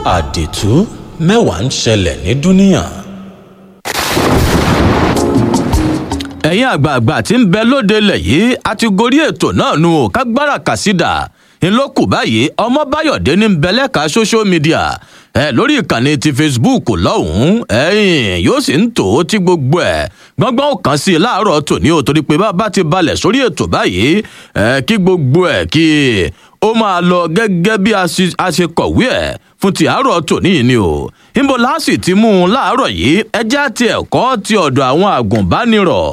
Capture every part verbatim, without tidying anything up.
àdìtú mẹ́wàá ń ṣẹlẹ̀ ní dúníà. ẹ̀yin àgbààgbà tí ń bẹ lóde lẹ̀ yìí a ti gorí ètò náà nù ó kágbára kàsídà ńlọkù báyìí ọmọ báyọ̀dé ní bẹlẹ́ka social media ẹ lórí ìkànnì ti Facebook lọ́hùn-ún ẹ̀yìn yóò sì ń tò ó tí gbogbo ẹ̀ gbọ́ngbọ́n ò kàn sí i láàárọ̀ tòní ò torí pé bá ti balẹ̀ sórí ètò báyìí ẹ kí gbogbo ẹ̀ kí ó máa lọ gẹ́gẹ́ bí a ṣe kọ̀wé ẹ̀ fún ti àárọ̀ tòní yìí ni o níbo láàsì ti mú un láàárọ̀ yìí ẹjẹ́ àti ẹ̀kọ́ ti ọ̀dọ̀ àwọn àgùnbánirọ̀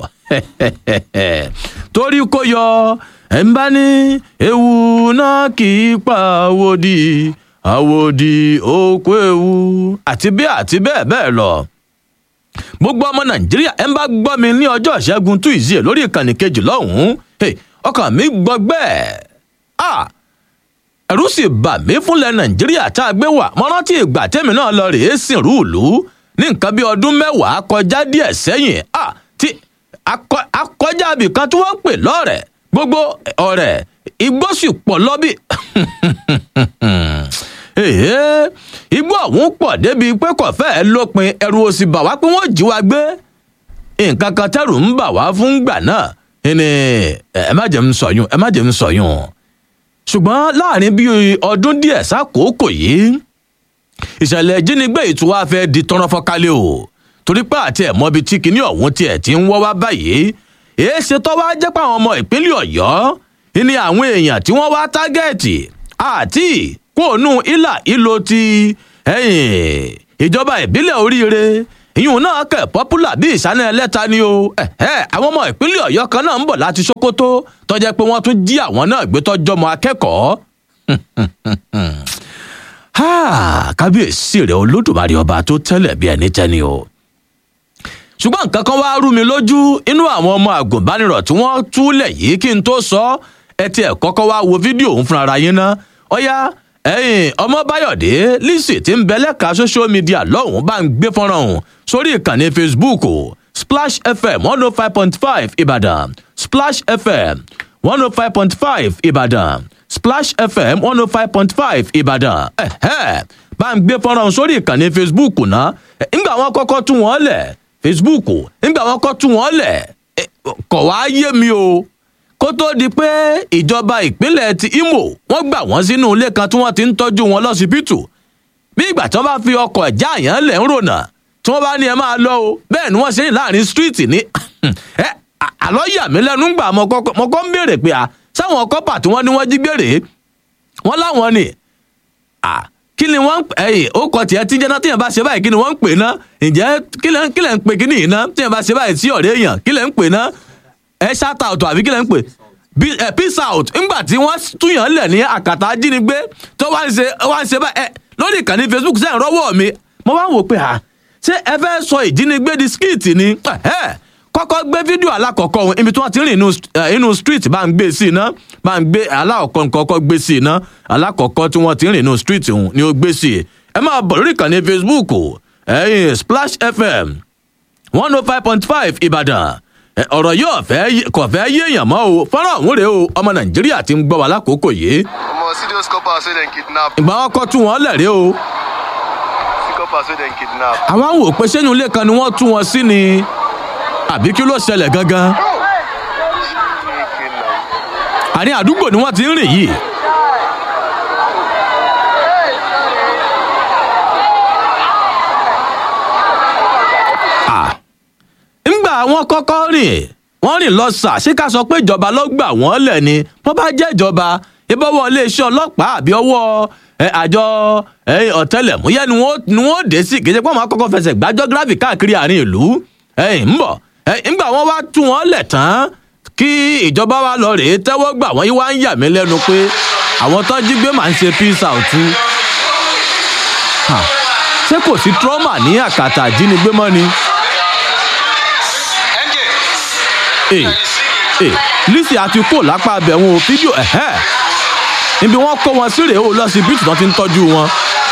torí kó yọ ẹ̀ ń bá ní ewu náà kì í pa àwòdì àwòdì òkú ewu àti bẹ́ẹ̀ àti bẹ́ẹ̀ bẹ́ẹ̀ lọ. gbogbo ọmọ nàìjíríà ẹ̀ ń bá gbọ́ mi ní ọjọ́ ìṣẹ́gun túìsíẹ̀ lórí ìkànnì kejì lọ́hùn-ún ọkàn mi gbọgbẹ́ ẹ̀ ẹ̀rù sì bà mí fúnlẹ̀ nàìjíríà tá a gbé wà mo rántí ìgbà tẹ́mi náà lọ rèé sìnrú ìlú ní nǹkan bí ọdún mẹ́wàá kọjá díẹ̀ sẹ́yìn tí akọjá ibìkan tí wọ́n ń pè lọ́rẹ̀ gbogbo ọ̀rẹ́ igbó sì pọ̀ lọ́bì igbó ọ̀hún pọ̀ débi pé kò fẹ́ẹ́ lópin ẹ̀rù òsì bà wá pé wọ́n jí wa gbé nǹkan kan tẹ́rù ń bà wá fún gbà náà ẹni ẹ má jẹ́ ń sọ̀yún ẹ má jẹ́ ń sọ̀yún ṣùgbọ́n láàrin bíi ọdún díẹ̀ sákòókò yìí ìṣẹ̀lẹ̀ ìjínigbé ìtura fẹ́ di tọ́rọ́ fọ́kálẹ̀ o torí pé àti ẹ̀ mọ́bi tí kinní ọ̀hún tiẹ̀ ti ń wọ́ wá báyìí èé ṣe tó wá jẹ́ pé àwọn ọmọ ìpínlẹ̀ ọ̀yọ́ ní àwọn èèyàn tí wọ́n wá tágẹ́ẹ̀tì àti kóònù ìlà ìlò ti ìjọba ìbílẹ̀ oríire ìyún náà kẹ̀ pọ́pùlà bíi ìsáná ẹlẹ́ta ni o àwọn ọmọ ìpínlẹ̀ ọ̀yọ́ kan náà ń bọ̀ láti Sókótó tó jẹ́ pé wọ́n tún jí àwọn náà gbé tọ́jọ́ mọ́ akẹ́kọ̀ọ́ kábíyèsí rẹ̀ olódùmarè ọba tó tẹ́lẹ̀ bí ẹni tẹ́ni o ṣùgbọ́n nǹkan kan wá rú mi lójú inú àwọn ọmọ àgùnbánirọ̀ tí wọ́n túlẹ̀ yìí kí n tó sọ ẹ tiẹ̀ kọ́kọ́ wá wo fídíò òun fúnra yín ná ọ̀yá ẹ̀yin ọmọ báyọ̀dé Lizzy tí ń bẹ lẹ́ka social media lọ́hùn-ún bá ń gbé fọ́nrán ọ̀hún sórí ìkànnì Facebook Splash F M one oh five point five Ìbàdàn Splash F M one oh five point five Ìbàdàn Splash F M one oh five point five Ìbàdàn ẹ̀hẹ́ bá ń gbé fọ́nrán ọ̀hún sórí ìkànnì Facebook náà ńgbà wọn kọ́kọ́ tú wọn lẹ̀ Facebook ńgbà wọn kọ́ tú wọn lẹ̀ kọ̀ wá yé mi o kó tó di pé ìjọba ìpínlẹ̀ ti Imo wọ́n gbà wọ́n sínú ilé kan tí wọ́n ti ń tọ́jú wọn lọ́sibítù bí ìgbà tí wọ́n bá fi ọkọ̀ ẹ̀já àyàn lẹ̀ ń rònà tí wọ́n bá ní ẹ máa lọ o bẹ́ẹ̀ ni wọ́n ṣe ní láàrin stíríìtì ní ẹ àlọ́ yà mí lẹ́nu ń gbà mọ́ kọ́ ń béèrè pé à sáwọn kọ́pà tí wọ́n ní wọ́n jí gbèrè wọ́n láwọn ni à kí ni wọ́n ń pè ẹ̀yìn ó kọ tiẹ̀ tí jẹ́ná tíyẹn bá ṣe báyìí kí ni wọ́n ń pè ná ǹjẹ́ kí lẹ̀ ń pè kí nìyí ná tíyẹn bá ṣe báyìí sí ọ̀rẹ́ èèyàn kí lẹ̀ ń pè ná ẹ shout out àbí kí lẹ̀ ń pè peace out ńgbà tí wọ́n túyàn lẹ̀ ní àkàtà ajínigbé tó wá ń ṣe wá ń ṣe báyìí ẹ lórí ìkànnì Facebook sẹ́yìn rọ́wọ́ mi mo wá ń wò pé à ṣé ẹ fẹ́ sọ ìjínigbé di skit ni kọ́kọ́ gbé fídíò alákọ̀ọ́kọ́ ohun ibi tí wọ́n ti rìn inú street bá ń gbé sí iná bá ń gbé alákọ̀ọ́kọ́ kọ́kọ́ gbé sí iná alákọ̀ọ́kọ́ tí wọ́n ti rìn inú street ohun ni ó gbé sí ẹ máa bọ̀ lórí ìkànnì Facebook ẹ̀yìn Splash F M one oh five point five Ìbàdàn ọ̀rọ̀ yóò fẹ́ kò fẹ́ yéèyàn mọ́ o fọ́nrán ọ̀hún rèé o ọmọ Nàìjíríà ti ń gbọ́ wa lákòókò yìí. ọmọ serious coppers wey dem kidnap. ìgbà wọn kọ́ tú wọn lẹ̀ rèé o. coppers wey dem kidnap. àwọn àwọn ò pé sẹ́nu ilé kan ni wọ́n tú wọn sí ni àbí kí ló ṣẹlẹ̀ gangan. àní àdúgbò ni wọ́n ti ń rìn yìí. ńgbà wọn kọ́kọ́ rìn wọ́n rìn lọ sà ṣé ká sọ pé ìjọba ló gbà wọ́n lẹ̀ ni wọ́n bá jẹ́ ìjọba ìbọ̀wọ́ iléeṣẹ́ ọlọ́pàá àbí ọwọ́ àjọ ọ̀tẹlẹ̀múyẹ́ ni wọ́n dé sí kì í ṣe pé wọ́n máa kọ́kọ́ fẹsẹ̀ gbájọ́ gíráfì káàkiri àárín ìlú ń bọ̀ ńgbà wọn wá tú wọn lẹ̀ tán kí ìjọba wa lọ rèé tẹ́wọ́ gbà wọ́n yí wá ń yà mí lẹ́nu pé àwọn tó jí gbé máa ń ṣe peace out ṣé kò sí trauma ní àkàtà ìjínigbé mọ́ ni. Lizzy àti kò lápá abẹ̀wọ̀n fídíò ẹ̀hẹ́ níbi wọ́n kó wọn sí rèé o lọ́sibítù tó ti ń tọ́jú wọn.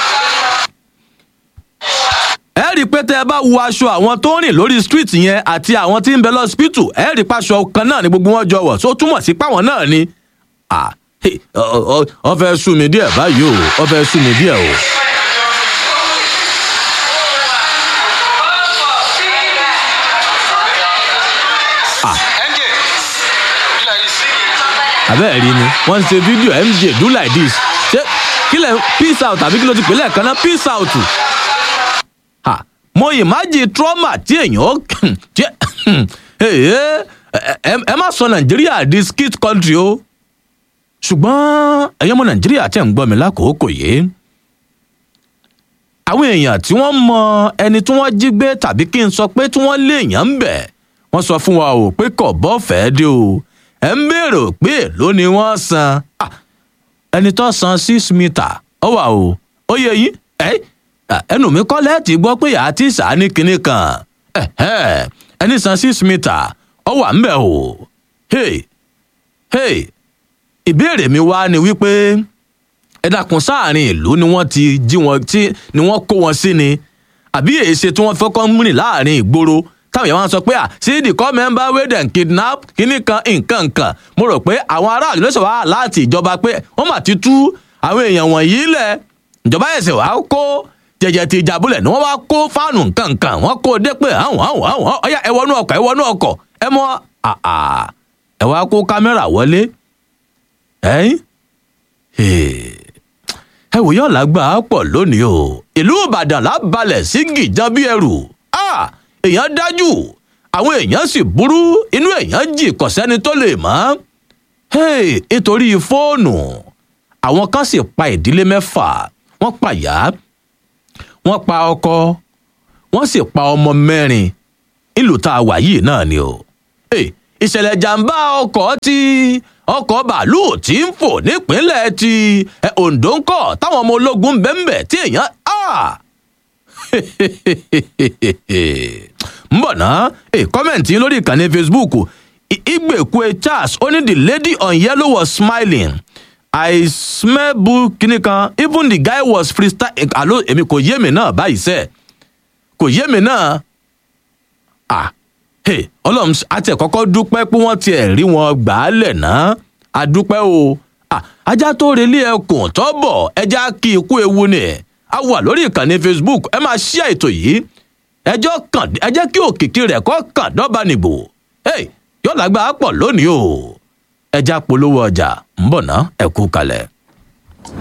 ẹ rí i pé tẹ́ ẹ bá wo aṣọ àwọn tó ń rìn lórí street yẹn àti àwọn tí ń bẹ lọ́sibítù ẹ rí i paṣọ kan náà ni gbogbo wọn jọ wọ̀ tó túmọ̀ sí páwọn náà ni. ọ fẹ́ sú mi díẹ̀ báyìí o ọ fẹ́ sú mi díẹ̀ o. àbẹ́ẹ̀ rí ni wọ́n ń ṣe fídíò M J do like this ṣé kílẹ̀ peace out àbí kí ló ti pè lẹ́ẹ̀kan náà peace out. Ha, mo imagine trauma tí èèyàn tí ẹ má sọ Nàìjíríà di skit country o ṣùgbọ́n ẹ̀yẹ́ mọ Nàìjíríà tẹ̀ ń gbọ́ mi lákòókò yìí àwọn èèyàn tí wọ́n mọ ẹni tí wọ́n jí gbé tàbí kí n sọ pé tí wọ́n lé èèyàn ń bẹ̀ wọ́n sọ fún wa o pé kò bọ́ fẹ́ẹ́ dé o ẹ̀ ń béèrè pé èló ni wọ́n san ẹni tó san six meter ọ wà o ó yẹ yín ẹnu mi kọ́ lẹ́ẹ̀tì gbọ́ pé àti sàánì kinní kan ẹni san six meter ọ wà ń bẹ̀ o hey hey ìbéèrè mi wá ni wípé ẹ dákun sáàrin ìlú ni wọ́n ti jí wọn tí ni wọ́n kó wọn sí ni àbí èsè tí wọ́n fọkàn múni láàrin ìgboro táwọn èèyàn sọ pé à sí the core member wey dem kidnap kíní kan nǹkan nǹkan mo rò pé àwọn aráàlú ló ṣe wá láti ìjọba pé wọ́n mà ti tú àwọn èèyàn wọ̀nyí lẹ̀ ìjọba ẹ̀sẹ̀ wá kó jẹjẹ ti ìjàbulẹ̀ ni wọ́n wá kó fáànù nǹkan nǹkan wọ́n kó dé pé àwọn àwọn àwọn ọ̀yà ẹ wọnú ọkọ̀ ẹ wọnú ọkọ̀ ẹ mọ àà ẹ wá kó kámẹ́rà wọlé ẹ̀yìn ẹ wòye ọ̀làgbà pọ̀ lónìí o ìlú Ìbàdàn lábalẹ̀ sí gìjan bí ẹrù èèyàn dájú àwọn èèyàn sì burú inú èèyàn jì kò sẹ́ni tó lè mọ̀ nítorí fóònù àwọn kan sì pa ìdílé mẹ́fà wọ́n pa ìyá wọ́n pa ọkọ wọ́n sì pa ọmọ mẹ́rin ìlú tá a wà yìí náà ni o ìṣẹ̀lẹ̀ jàǹbá ọkọ̀ tí ọkọ̀ bàálù tí ń fò nípínlẹ̀ ti Ondo ń kọ̀ táwọn ọmọ ológun bẹ́ẹ̀nbẹ́ tí èèyàn ń bọ̀ ná kọ́mẹ̀ntì lórí ìkànnì Facebook Igbekwe Charles ó ní the lady on yellow was smiling I smell boo kíní kan even the guy was freestyle alo èmi kò yé mi náà báyìí sẹ́ẹ̀ kò yé mi náà ah ọlọ́run àti ẹ̀kọ́kọ́ dúpẹ́ pé wọ́n tiẹ̀ rí wọn gbà á lẹ̀ náà a dúpẹ́ o ajá tó relé ẹkùn tó bọ̀ ẹja kí ikú ewu ni a wà lórí ìkànnì Facebook ẹ máa ṣí ètò yìí ẹjọ́ kàn ẹ jẹ́ kí òkìkí rẹ̀ kọ́ kàn dọ́ba nìbò yóò lágbára pọ̀ lónìí o ẹja polówó ọjà ń bọ̀ ná ẹ kú kalẹ̀.